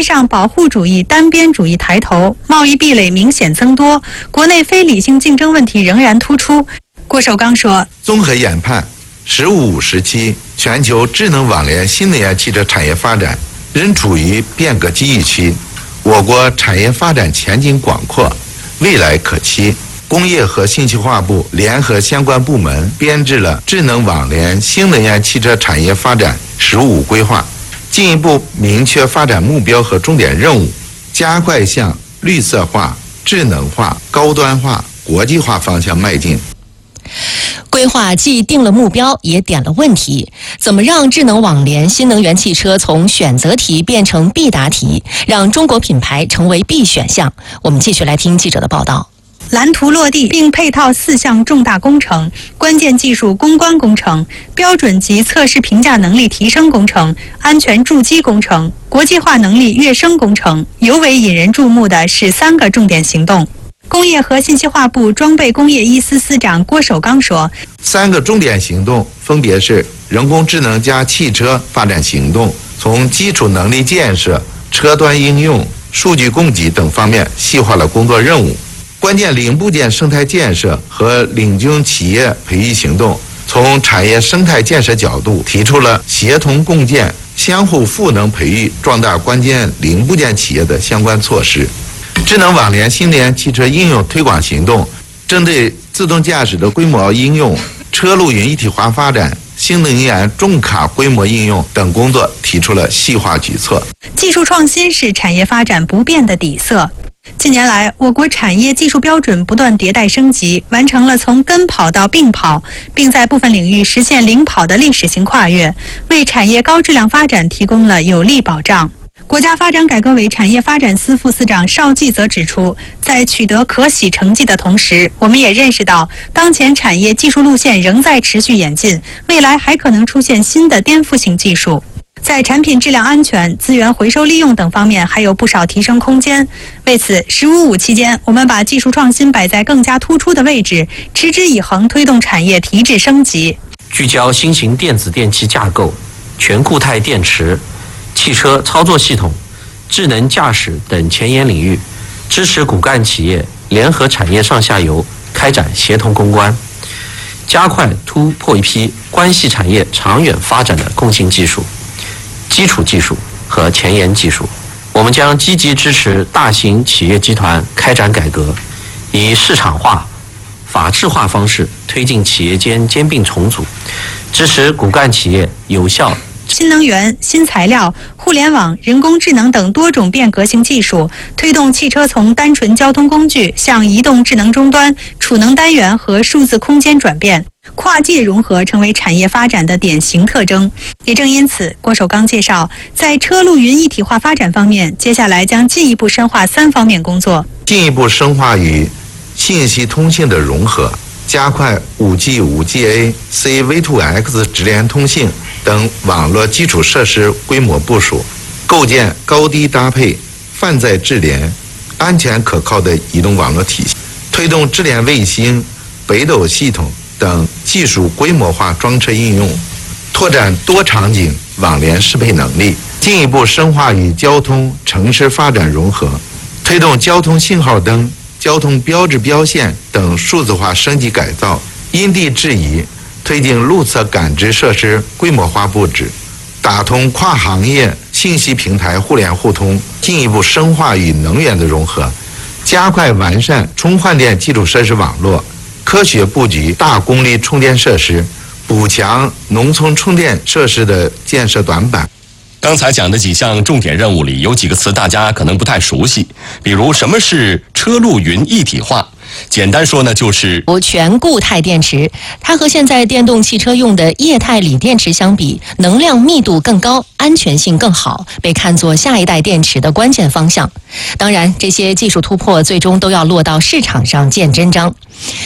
上保护主义、单边主义抬头，贸易壁垒明显增多，国内非理性竞争问题仍然突出。郭守刚说， 综合研判，“15+5”时期全球智能网联新能源汽车产业发展仍处于变革机遇期，我国产业发展前景广阔，未来可期。工业和信息化部联合相关部门编制了智能网联新能源汽车产业发展“15+5”规划，进一步明确发展目标和重点任务，加快向绿色化、智能化、高端化、国际化方向迈进。 规划既定了目标，也点了问题：怎么让智能网联新能源汽车从选择题变成必答题，让中国品牌成为必选项？我们继续来听记者的报道。 蓝图落地并配套4项重大工程，关键技术攻关工程、标准及测试评价能力提升工程、安全筑基工程、国际化能力跃升工程。尤为引人注目的是3个重点行动。工业和信息化部装备工业一司司长郭守刚说 ，3个重点行动分别是人工智能加汽车发展行动，从基础能力建设、车端应用、数据供给等方面细化了工作任务。关键零部件生态建设和领军企业培育行动，从产业生态建设角度提出了协同共建、相互赋能培育壮大关键零部件企业的相关措施。智能网联新能源汽车应用推广行动，针对自动驾驶的规模应用、车路云一体化发展、新能源重卡规模应用等工作提出了细化举措。 技术创新是产业发展不变的底色。近年来，我国产业技术标准不断迭代升级，完成了从跟跑到并跑，并在部分领域实现领跑的历史性跨越，为产业高质量发展提供了有力保障。国家发展改革委产业发展司副司长邵季则指出，在取得可喜成绩的同时，我们也认识到，当前产业技术路线仍在持续演进，未来还可能出现新的颠覆性技术。在产品质量安全、资源回收利用等方面还有不少提升空间。为此，“15+5”期间，我们把技术创新摆在更加突出的位置，持之以恒推动产业提质升级。 聚焦新型电子电器架构、全固态电池、汽车操作系统、智能驾驶等前沿领域，支持骨干企业联合产业上下游开展协同攻关，加快突破一批关系产业长远发展的共性技术、基础技术和前沿技术。我们将积极支持大型企业集团开展改革，以市场化、法治化方式推进企业间兼并重组，支持骨干企业有效新能源、新材料、互联网、人工智能等多种变革性技术，推动汽车从单纯交通工具向移动智能终端、储能单元和数字空间转变，跨界融合成为产业发展的典型特征。也正因此，郭守刚介绍，在车路云一体化发展方面，接下来将进一步深化3方面工作， 进一步深化与信息通信的融合，加快5G、5GA、CV2X 直连通信等网络基础设施规模部署，构建高低搭配、泛在智联、安全可靠的移动网络体系，推动智联卫星、北斗系统等技术规模化装车应用，拓展多场景网联适配能力，进一步深化与交通、城市发展融合，推动交通信号灯、交通标志标线等数字化升级改造，因地制宜推进路侧感知设施规模化布置，打通跨行业信息平台互联互通，进一步深化与能源的融合，加快完善充换电基础设施网络，科学布局大功率充电设施，补强农村充电设施的建设短板。 刚才讲的几项重点任务里，有几个词大家可能不太熟悉，比如什么是车路云一体化？简单说呢，就是全固态电池。它和现在电动汽车用的液态锂电池相比，能量密度更高，安全性更好，被看作下一代电池的关键方向。当然，这些技术突破最终都要落到市场上见真章。